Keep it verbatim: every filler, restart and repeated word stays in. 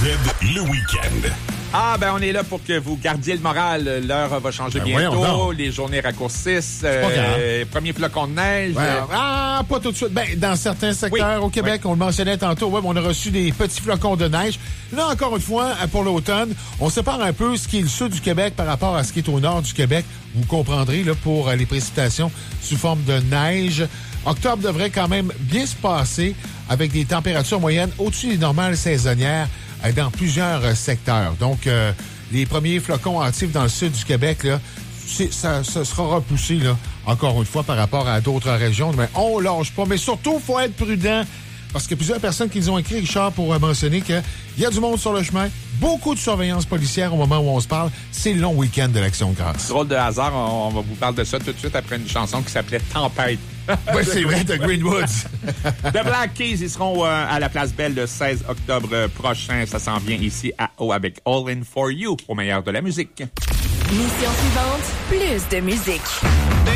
le week-end. Ah, ben on est là pour que vous gardiez le moral. L'heure va changer Ben bientôt. Les journées raccourcissent. Euh, premier flocon de neige. Ouais, ah, pas tout de suite. Ben, dans certains secteurs Oui, au Québec, oui. on le mentionnait tantôt, ouais, on a reçu des petits flocons de neige. Là, encore une fois, pour l'automne, on sépare un peu ce qui est le sud du Québec par rapport à ce qui est au nord du Québec. Vous comprendrez, là, pour les précipitations sous forme de neige. Octobre devrait quand même bien se passer avec des températures moyennes au-dessus des normales saisonnières dans plusieurs secteurs. Donc, euh, les premiers flocons actifs dans le sud du Québec, là, c'est, ça, ça sera repoussé, là, encore une fois, par rapport à d'autres régions. Mais on lâche pas. Mais surtout, il faut être prudent. Parce qu'il y a plusieurs personnes qui nous ont écrit, Richard, pour mentionner qu'il y a du monde sur le chemin, beaucoup de surveillance policière au moment où on se parle. C'est le long week-end de l'Action de grâce. Drôle de hasard, on, on va vous parler de ça tout de suite après une chanson qui s'appelait Tempête. Oui, c'est vrai, de Greenwoods. The Black Keys, ils seront euh, à la Place Belle le seize octobre prochain. Ça s'en vient ici à O avec All In For You, au meilleur de la musique. Mission suivante, plus de musique.